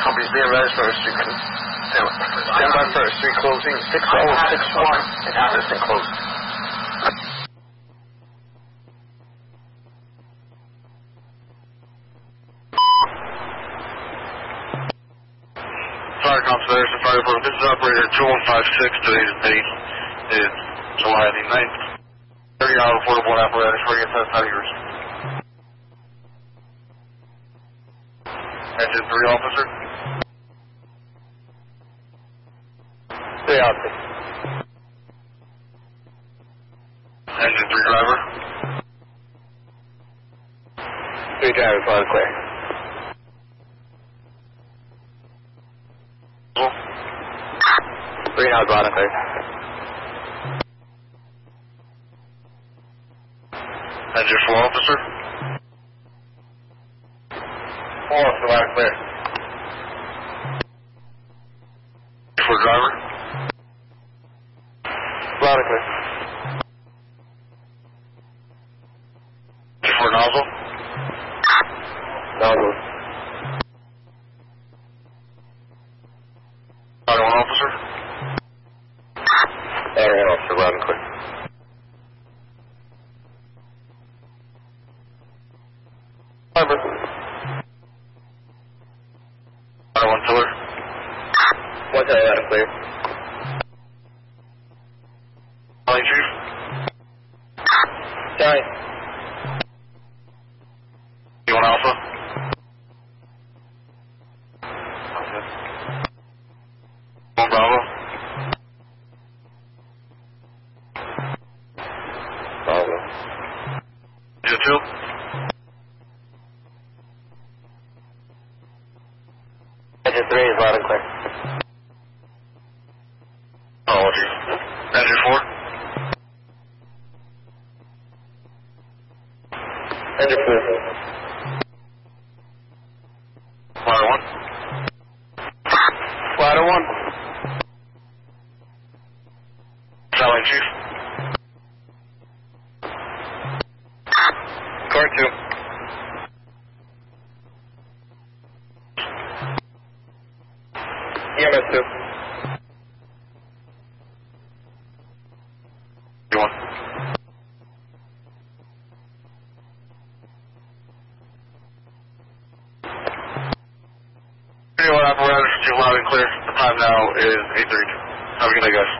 He's being registered for street closing. Stand by for street closing 6061 and Anderson closing. Fire Conservation Fire Department. This is operator 2156. Today's date is July the 9th. 30-hour portable apparatus for your test tigers. Engine 3 officer. 3 officer. Engine 3 driver. 3 drivers, loud and clear. Greenhouse loud and clear. Engine 4 officer. 4 officer, loud and clear. 4 driver. Loud and clear. 4 nozzle. Nozzle. Fire 1 officer. Area officer, loud and clear. Harbor. Fire 1 tiller. 1 tiller, loud and clear. Line chief. Giant. 1 alpha. Okay. 1 bravo. Bravo. Engine 2. Engine 3 is loud and clear. Apologies. Engine 4. Engine 4. Fire 1. Ladder 1. Line chief. Car 2. EMS 2. D1. Radio apparatus, you're loud and clear. The time now is 8:30. Have a good day, guys.